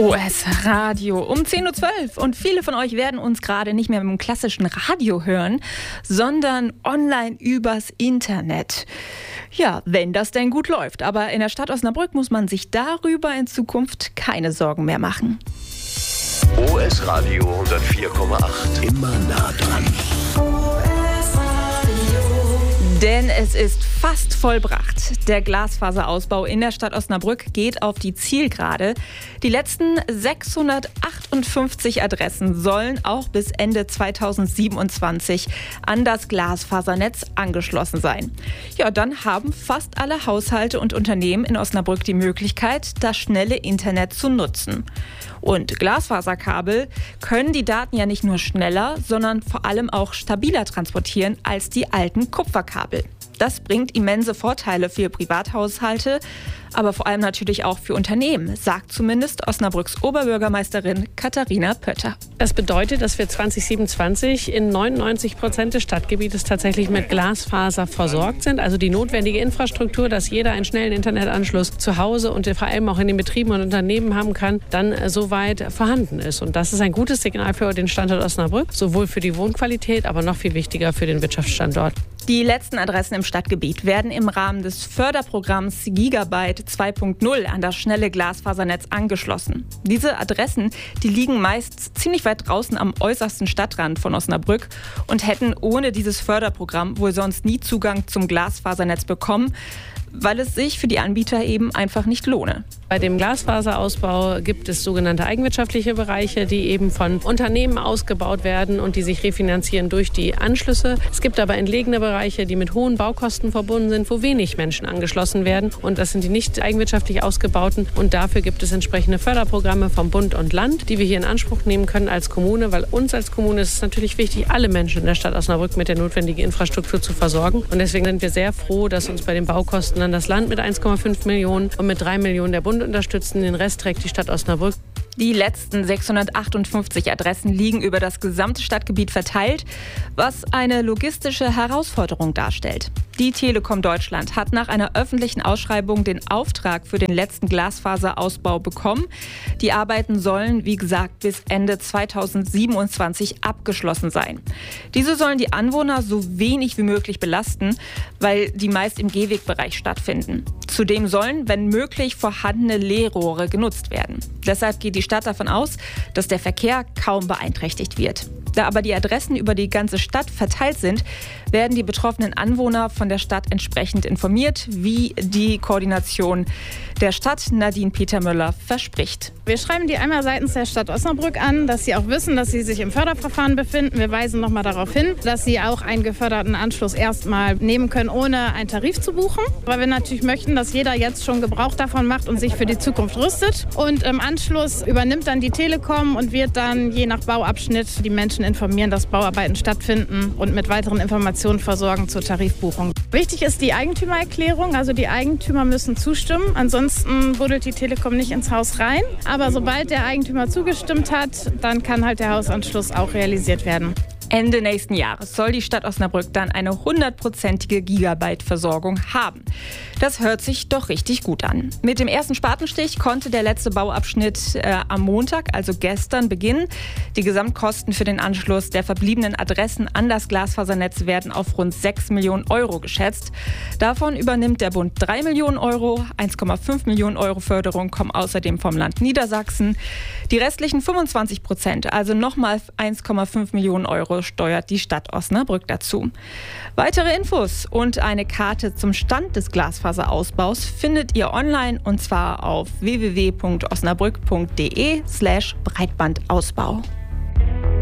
OS Radio um 10.12 Uhr und viele von euch werden uns gerade nicht mehr mit dem klassischen Radio hören, sondern online übers Internet. Ja, wenn das denn gut läuft. Aber in der Stadt Osnabrück muss man sich darüber in Zukunft keine Sorgen mehr machen. OS Radio 104,8. Immer nah dran. Denn es ist fast vollbracht. Der Glasfaserausbau in der Stadt Osnabrück geht auf die Zielgerade. Die letzten 658 Adressen sollen auch bis Ende 2027 an das Glasfasernetz angeschlossen sein. Ja, dann haben fast alle Haushalte und Unternehmen in Osnabrück die Möglichkeit, das schnelle Internet zu nutzen. Und Glasfaserkabel können die Daten ja nicht nur schneller, sondern vor allem auch stabiler transportieren als die alten Kupferkabel. Das bringt immense Vorteile für Privathaushalte, aber vor allem natürlich auch für Unternehmen, sagt zumindest Osnabrücks Oberbürgermeisterin Katharina Pötter. Das bedeutet, dass wir 2027 in 99% des Stadtgebietes tatsächlich mit Glasfaser versorgt sind. Also die notwendige Infrastruktur, dass jeder einen schnellen Internetanschluss zu Hause und vor allem auch in den Betrieben und Unternehmen haben kann, dann soweit vorhanden ist. Und das ist ein gutes Signal für den Standort Osnabrück, sowohl für die Wohnqualität, aber noch viel wichtiger für den Wirtschaftsstandort. Die letzten Adressen im Stadtgebiet werden im Rahmen des Förderprogramms Gigabyte 2.0 an das schnelle Glasfasernetz angeschlossen. Diese Adressen, die liegen meist ziemlich weit draußen am äußersten Stadtrand von Osnabrück und hätten ohne dieses Förderprogramm wohl sonst nie Zugang zum Glasfasernetz bekommen, weil es sich für die Anbieter eben einfach nicht lohne. Bei dem Glasfaserausbau gibt es sogenannte eigenwirtschaftliche Bereiche, die eben von Unternehmen ausgebaut werden und die sich refinanzieren durch die Anschlüsse. Es gibt aber entlegene Bereiche, die mit hohen Baukosten verbunden sind, wo wenig Menschen angeschlossen werden. Und das sind die nicht eigenwirtschaftlich ausgebauten. Und dafür gibt es entsprechende Förderprogramme vom Bund und Land, die wir hier in Anspruch nehmen können als Kommune, weil uns als Kommune ist es natürlich wichtig, alle Menschen in der Stadt Osnabrück mit der notwendigen Infrastruktur zu versorgen. Und deswegen sind wir sehr froh, dass uns bei den Baukosten dann das Land mit 1,5 Millionen und mit 3 Millionen der Bund unterstützen. Den Rest trägt die Stadt Osnabrück. Die letzten 658 Adressen liegen über das gesamte Stadtgebiet verteilt, was eine logistische Herausforderung darstellt. Die Telekom Deutschland hat nach einer öffentlichen Ausschreibung den Auftrag für den letzten Glasfaserausbau bekommen. Die Arbeiten sollen, wie gesagt, bis Ende 2027 abgeschlossen sein. Diese sollen die Anwohner so wenig wie möglich belasten, weil die meist im Gehwegbereich stattfinden. Zudem sollen, wenn möglich, vorhandene Leerrohre genutzt werden. Deshalb geht die Stadt davon aus, dass der Verkehr kaum beeinträchtigt wird. Da aber die Adressen über die ganze Stadt verteilt sind, werden die betroffenen Anwohner von der Stadt entsprechend informiert, wie die Koordination der Stadt Nadine Petermüller verspricht. Wir schreiben die einmal seitens der Stadt Osnabrück an, dass sie auch wissen, dass sie sich im Förderverfahren befinden. Wir weisen nochmal darauf hin, dass sie auch einen geförderten Anschluss erstmal nehmen können, ohne einen Tarif zu buchen. Weil wir natürlich möchten, dass jeder jetzt schon Gebrauch davon macht und sich für die Zukunft rüstet. Und im Anschluss übernimmt dann die Telekom und wird dann je nach Bauabschnitt die Menschen informieren, dass Bauarbeiten stattfinden und mit weiteren Informationen versorgen zur Tarifbuchung. Wichtig ist die Eigentümererklärung, also die Eigentümer müssen zustimmen, ansonsten buddelt die Telekom nicht ins Haus rein. Aber sobald der Eigentümer zugestimmt hat, dann kann halt der Hausanschluss auch realisiert werden. Ende nächsten Jahres soll die Stadt Osnabrück dann eine 100%ige Gigabyte-Versorgung haben. Das hört sich doch richtig gut an. Mit dem ersten Spatenstich konnte der letzte Bauabschnitt am Montag, also gestern, beginnen. Die Gesamtkosten für den Anschluss der verbliebenen Adressen an das Glasfasernetz werden auf rund 6 Millionen Euro geschätzt. Davon übernimmt der Bund 3 Millionen Euro, 1,5 Millionen Euro Förderung kommen außerdem vom Land Niedersachsen. Die restlichen 25%, also nochmal 1,5 Millionen Euro, steuert die Stadt Osnabrück dazu. Weitere Infos und eine Karte zum Stand des Glasfaserausbaus findet ihr online und zwar auf www.osnabrück.de/Breitbandausbau.